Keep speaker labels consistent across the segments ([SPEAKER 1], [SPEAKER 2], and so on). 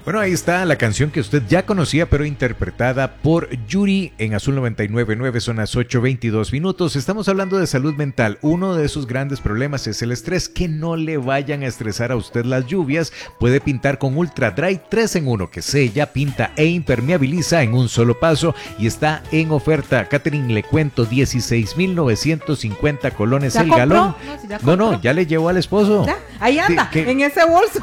[SPEAKER 1] Bueno, ahí está la canción que usted ya conocía, pero interpretada por Yuri en Azul 99.9, son las 8:22 minutos. Estamos hablando de salud mental. Uno de esos grandes problemas es el estrés. Que no le vayan a estresar a usted las lluvias. Puede pintar con Ultra Dry 3 en 1, que sella, pinta e impermeabiliza en un solo paso y está en oferta. Catherine, le cuento, 16,950 colones el galón. No, ya le llevó al esposo.
[SPEAKER 2] ¿Ya? Ahí anda, en ese bolso.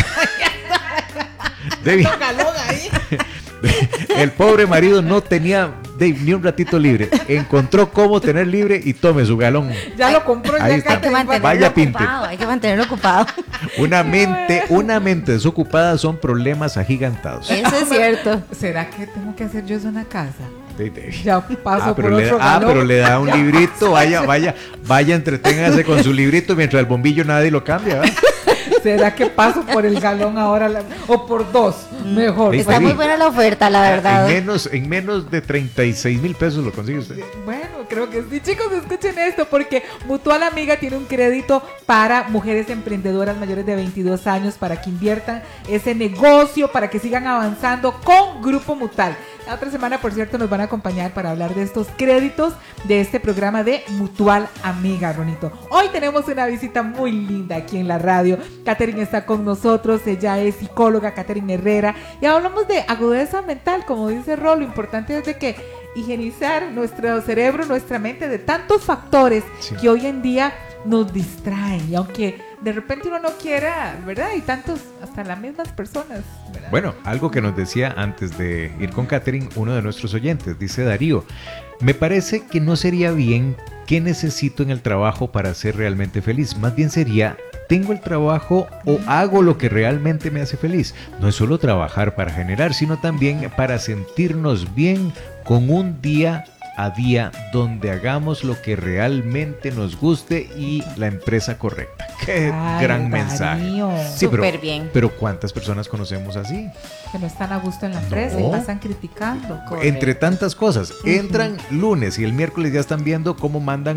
[SPEAKER 1] El pobre marido no tenía ni un ratito libre. Encontró cómo tener libre y tome su galón.
[SPEAKER 2] Ya lo compró.
[SPEAKER 1] Ahí está. Vaya pinte.
[SPEAKER 3] Hay que mantenerlo ocupado.
[SPEAKER 1] Una mente desocupada son problemas agigantados.
[SPEAKER 3] Eso es cierto.
[SPEAKER 2] ¿Será que tengo que hacer yo eso en la casa?
[SPEAKER 1] Ya
[SPEAKER 2] paso por otro galón.
[SPEAKER 1] Pero le da un librito. Vaya, entreténgase con su librito mientras el bombillo nadie lo cambia, ¿verdad?
[SPEAKER 2] ¿Será que paso por el galón ahora o por 2? Mejor.
[SPEAKER 3] Está muy buena la oferta, la verdad.
[SPEAKER 1] En menos de 36,000 pesos lo consigue usted.
[SPEAKER 2] Bueno, creo que sí. Chicos, escuchen esto, porque Mutual Amiga tiene un crédito para mujeres emprendedoras mayores de 22 años para que inviertan ese negocio, para que sigan avanzando con Grupo Mutual. La otra semana, por cierto, nos van a acompañar para hablar de estos créditos de este programa de Mutual Amiga, Ronito. Hoy tenemos una visita muy linda aquí en la radio. Catherine está con nosotros, ella es psicóloga, Catherine Herrera, y hablamos de agudeza mental, como dice Ro. Lo importante es de que higienizar nuestro cerebro, nuestra mente de tantos factores que hoy en día nos distraen, y aunque de repente uno no quiera, ¿verdad? Y tantos, hasta las mismas personas, ¿verdad?
[SPEAKER 1] Bueno, algo que nos decía antes de ir con Catherine, uno de nuestros oyentes, dice Darío: me parece que no sería bien qué necesito en el trabajo para ser realmente feliz, más bien sería: ¿tengo el trabajo o hago lo que realmente me hace feliz? No es solo trabajar para generar, sino también para sentirnos bien con un día a día donde hagamos lo que realmente nos guste y la empresa correcta. ¡Qué gran mensaje! Sí,
[SPEAKER 3] súper bien.
[SPEAKER 1] Pero ¿cuántas personas conocemos así?
[SPEAKER 2] Que no están a gusto en la empresa y pasan criticando.
[SPEAKER 1] Correcto. Entre tantas cosas. Entran lunes y el miércoles ya están viendo cómo mandan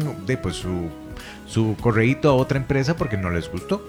[SPEAKER 1] su correíto a otra empresa porque no les gustó.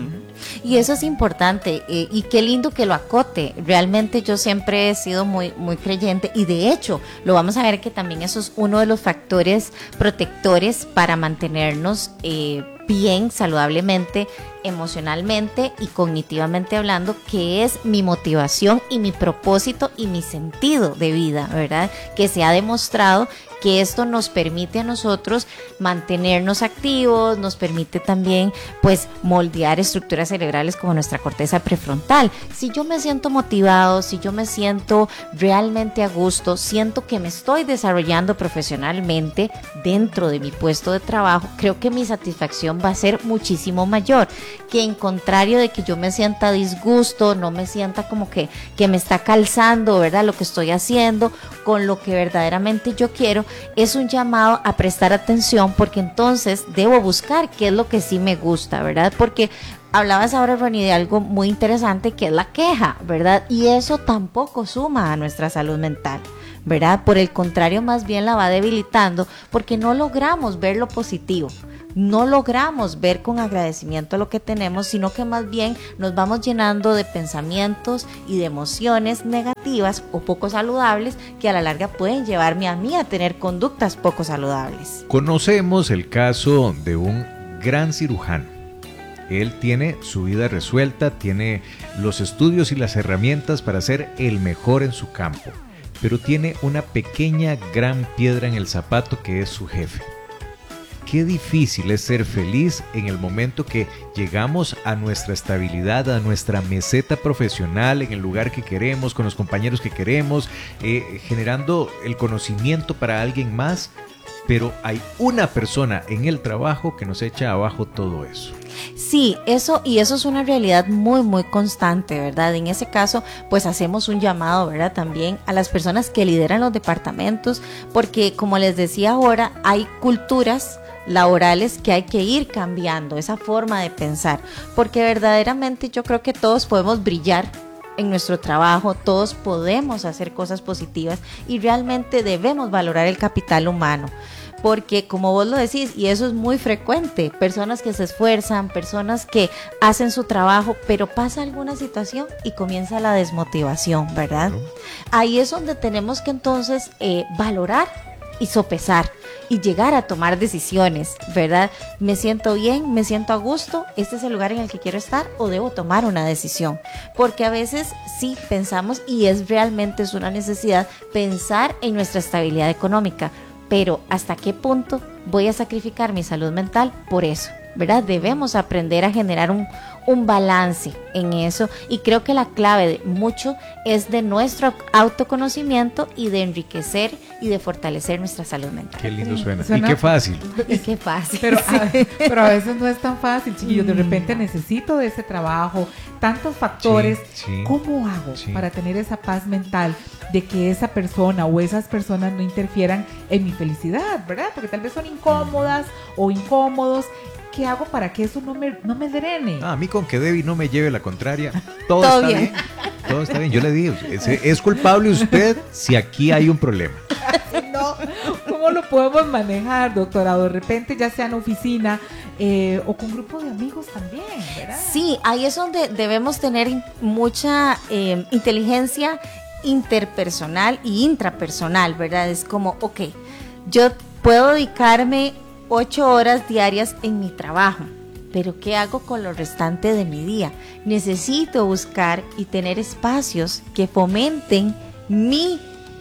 [SPEAKER 3] Y eso es importante, y qué lindo que lo acote. Realmente yo siempre he sido muy, muy creyente, y de hecho lo vamos a ver que también eso es uno de los factores protectores para mantenernos bien, saludablemente, emocionalmente y cognitivamente hablando, que es mi motivación y mi propósito y mi sentido de vida, ¿verdad? Que se ha demostrado que esto nos permite a nosotros mantenernos activos, nos permite también pues moldear estructuras cerebrales como nuestra corteza prefrontal. Si yo me siento motivado, si yo me siento realmente a gusto, siento que me estoy desarrollando profesionalmente dentro de mi puesto de trabajo, creo que mi satisfacción va a ser muchísimo mayor, que en contrario de que yo me sienta a disgusto, no me sienta como que me está calzando, ¿verdad? Lo que estoy haciendo con lo que verdaderamente yo quiero. Es un llamado a prestar atención, porque entonces debo buscar qué es lo que sí me gusta, ¿verdad? Porque hablabas ahora, Ronnie, de algo muy interesante, que es la queja, ¿verdad? Y eso tampoco suma a nuestra salud mental, ¿verdad? Por el contrario, más bien la va debilitando, porque no logramos ver lo positivo. No logramos ver con agradecimiento lo que tenemos, sino que más bien nos vamos llenando de pensamientos y de emociones negativas o poco saludables, que a la larga pueden llevarme a mí a tener conductas poco saludables.
[SPEAKER 1] Conocemos el caso de un gran cirujano. Él tiene su vida resuelta, tiene los estudios y las herramientas para ser el mejor en su campo, pero tiene una pequeña gran piedra en el zapato, que es su jefe. Qué difícil es ser feliz en el momento que llegamos a nuestra estabilidad, a nuestra meseta profesional, en el lugar que queremos, con los compañeros que queremos, generando el conocimiento para alguien más, pero hay una persona en el trabajo que nos echa abajo todo eso.
[SPEAKER 3] Sí, eso es una realidad muy, muy constante, ¿verdad? En ese caso, pues hacemos un llamado, ¿verdad? También a las personas que lideran los departamentos, porque como les decía ahora, hay culturas laborales que hay que ir cambiando, esa forma de pensar, porque verdaderamente yo creo que todos podemos brillar en nuestro trabajo, todos podemos hacer cosas positivas y realmente debemos valorar el capital humano. porque como vos lo decís, y eso es muy frecuente, personas que se esfuerzan, personas que hacen su trabajo, pero pasa alguna situación y comienza la desmotivación, ¿verdad? Ahí es donde tenemos que entonces valorar y sopesar y llegar a tomar decisiones, ¿verdad? ¿Me siento bien? ¿Me siento a gusto? ¿Este es el lugar en el que quiero estar? ¿O debo tomar una decisión? Porque a veces sí pensamos, y es realmente es una necesidad, pensar en nuestra estabilidad económica, pero ¿hasta qué punto voy a sacrificar mi salud mental por eso? ¿Verdad? Debemos aprender a generar un balance en eso, y creo que la clave de mucho es de nuestro autoconocimiento y de enriquecer y de fortalecer nuestra salud mental.
[SPEAKER 1] Qué lindo suena. Y qué fácil.
[SPEAKER 3] Y qué fácil.
[SPEAKER 2] Pero a veces no es tan fácil, chiquillos. De repente necesito de ese trabajo, tantos factores.
[SPEAKER 1] Sí.
[SPEAKER 2] ¿Cómo hago para tener esa paz mental de que esa persona o esas personas no interfieran en mi felicidad, ¿verdad? Porque tal vez son incómodas o incómodos. ¿Qué hago para que eso no me drene?
[SPEAKER 1] A mí con que Debbie no me lleve la contraria, todo está bien. Todo está bien. Yo le digo, es culpable usted si aquí hay un problema.
[SPEAKER 2] No, ¿cómo lo podemos manejar, doctora? De repente, ya sea en oficina o con grupo de amigos también, ¿verdad?
[SPEAKER 3] Sí, ahí es donde debemos tener mucha inteligencia interpersonal y intrapersonal, ¿verdad? Es como, ok, yo puedo dedicarme 8 horas diarias en mi trabajo, pero ¿qué hago con lo restante de mi día? Necesito buscar y tener espacios que fomenten mi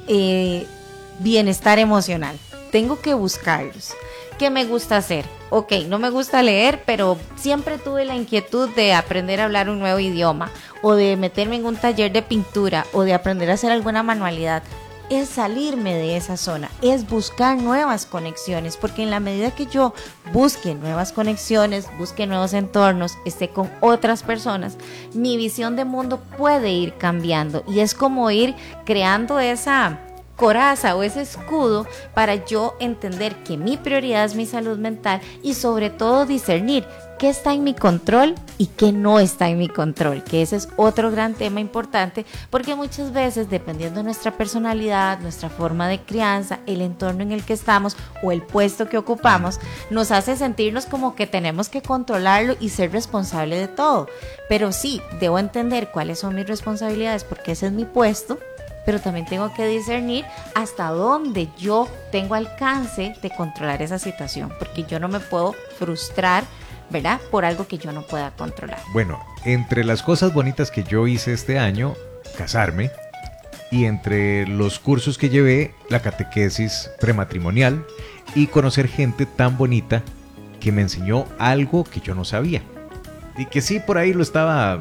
[SPEAKER 3] bienestar emocional. Tengo que buscarlos. ¿Qué me gusta hacer? Ok, no me gusta leer, pero siempre tuve la inquietud de aprender a hablar un nuevo idioma, o de meterme en un taller de pintura, o de aprender a hacer alguna manualidad. Es salirme de esa zona, es buscar nuevas conexiones, porque en la medida que yo busque nuevas conexiones, busque nuevos entornos, esté con otras personas, mi visión de mundo puede ir cambiando, y es como ir creando esa coraza o ese escudo para yo entender que mi prioridad es mi salud mental, y sobre todo discernir qué está en mi control y qué no está en mi control, que ese es otro gran tema importante, porque muchas veces, dependiendo de nuestra personalidad, nuestra forma de crianza, el entorno en el que estamos o el puesto que ocupamos, nos hace sentirnos como que tenemos que controlarlo y ser responsable de todo. Pero sí, debo entender cuáles son mis responsabilidades, porque ese es mi puesto, pero también tengo que discernir hasta dónde yo tengo alcance de controlar esa situación, porque yo no me puedo frustrar, ¿verdad?, por algo que yo no pueda controlar.
[SPEAKER 1] Bueno, entre las cosas bonitas que yo hice este año, casarme, y entre los cursos que llevé, la catequesis prematrimonial, y conocer gente tan bonita que me enseñó algo que yo no sabía, y que sí, por ahí lo estaba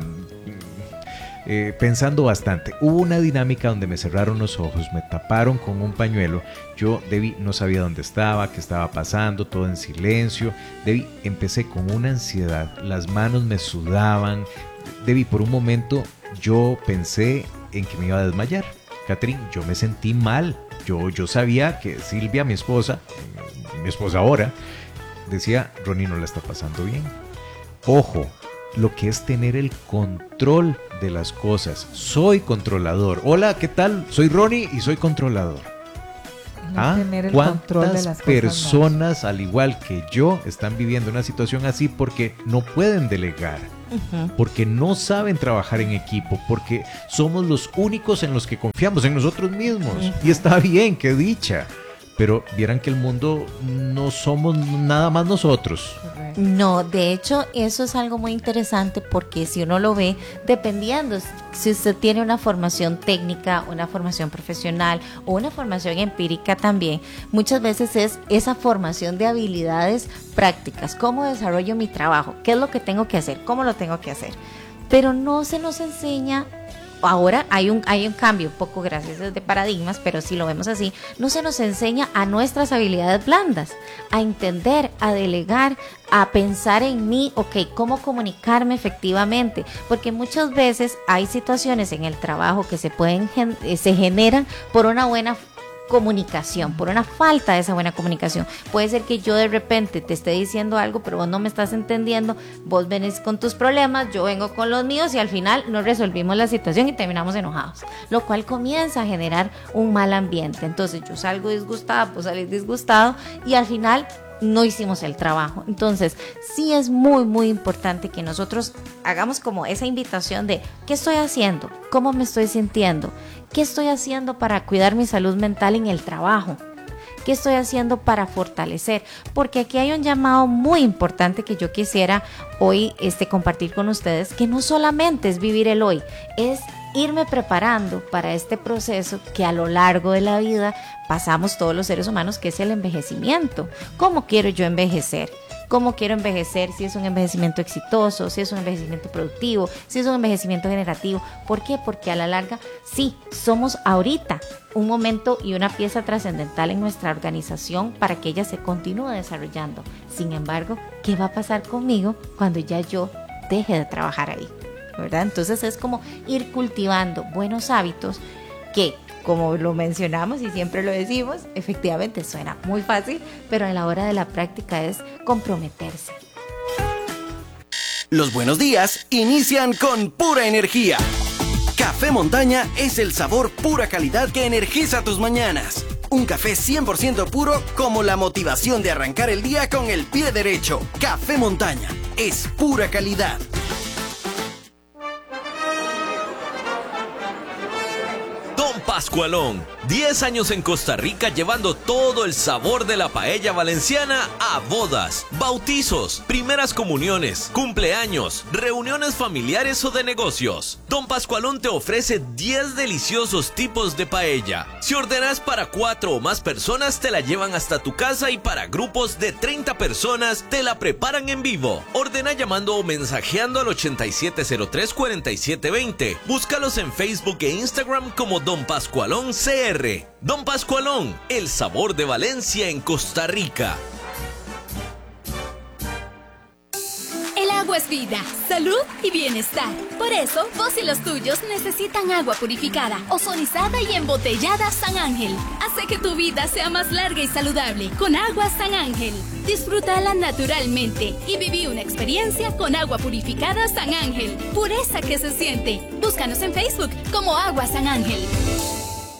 [SPEAKER 1] pensando bastante. Hubo una dinámica donde me cerraron los ojos, me taparon con un pañuelo. Yo, Debbie, no sabía dónde estaba, qué estaba pasando, todo en silencio. Debbie, empecé con una ansiedad, las manos me sudaban. Debbie, por un momento yo pensé en que me iba a desmayar. Catherine, yo me sentí mal. Yo sabía que Silvia, mi esposa ahora, decía, Ronnie no la está pasando bien. Ojo, lo que es tener el control de las cosas. Soy controlador. Hola, ¿qué tal? Soy Ronnie y soy controlador.
[SPEAKER 2] Tener el control de las
[SPEAKER 1] ¿Cuántas personas, al igual que yo, están viviendo una situación así porque no pueden delegar? Porque no saben trabajar en equipo, porque somos los únicos en los que confiamos, en nosotros mismos. Y está bien, qué dicha. Pero vieran que el mundo no somos nada más nosotros.
[SPEAKER 3] No, de hecho eso es algo muy interesante, porque si uno lo ve, dependiendo si usted tiene una formación técnica, una formación profesional o una formación empírica también, muchas veces es esa formación de habilidades prácticas. ¿Cómo desarrollo mi trabajo? ¿Qué es lo que tengo que hacer? ¿Cómo lo tengo que hacer? Pero no se nos enseña. Ahora hay un cambio un poco gracias de paradigmas, pero si lo vemos así, no se nos enseña a nuestras habilidades blandas, a entender, a delegar, a pensar en mí, ok, cómo comunicarme efectivamente, porque muchas veces hay situaciones en el trabajo que se generan por una buena comunicación, por una falta de esa buena comunicación. Puede ser que yo de repente te esté diciendo algo, pero vos no me estás entendiendo, vos venís con tus problemas, yo vengo con los míos y al final no resolvimos la situación y terminamos enojados, lo cual comienza a generar un mal ambiente. Entonces yo salgo disgustada, pues salís disgustado y al final no hicimos el trabajo. Entonces sí es muy muy importante que nosotros hagamos como esa invitación de ¿qué estoy haciendo? ¿Cómo me estoy sintiendo? ¿Qué estoy haciendo para cuidar mi salud mental en el trabajo? ¿Qué estoy haciendo para fortalecer? Porque aquí hay un llamado muy importante que yo quisiera hoy compartir con ustedes, que no solamente es vivir el hoy, es irme preparando para este proceso que a lo largo de la vida pasamos todos los seres humanos, que es el envejecimiento. ¿Cómo quiero yo envejecer? ¿Cómo quiero envejecer? Si es un envejecimiento exitoso, si es un envejecimiento productivo, si es un envejecimiento generativo. ¿Por qué? Porque a la larga, sí, somos ahorita un momento y una pieza trascendental en nuestra organización para que ella se continúe desarrollando. Sin embargo, ¿qué va a pasar conmigo cuando ya yo deje de trabajar ahí? ¿Verdad? Entonces es como ir cultivando buenos hábitos que, como lo mencionamos y siempre lo decimos, efectivamente suena muy fácil, pero a la hora de la práctica es comprometerse.
[SPEAKER 4] Los buenos días inician con pura energía. Café Montaña es el sabor pura calidad que energiza tus mañanas. Un café 100% puro, como la motivación de arrancar el día con el pie derecho. Café Montaña es pura calidad.
[SPEAKER 5] Pascualón, 10 años en Costa Rica llevando todo el sabor de la paella valenciana a bodas, bautizos, primeras comuniones, cumpleaños, reuniones familiares o de negocios. Don Pascualón te ofrece 10 deliciosos tipos de paella. Si ordenas para 4 o más personas te la llevan hasta tu casa y para grupos de 30 personas te la preparan en vivo. Ordena llamando o mensajeando al 8703-4720. Búscalos en Facebook e Instagram como Don Pascualón CR. Don Pascualón, el sabor de Valencia en Costa Rica.
[SPEAKER 6] El agua es vida, salud y bienestar. Por eso, vos y los tuyos necesitan agua purificada, ozonizada y embotellada San Ángel. Hace que tu vida sea más larga y saludable con agua San Ángel. Disfrútala naturalmente y viví una experiencia con agua purificada San Ángel. Pureza que se siente. Búscanos en Facebook como Agua San Ángel.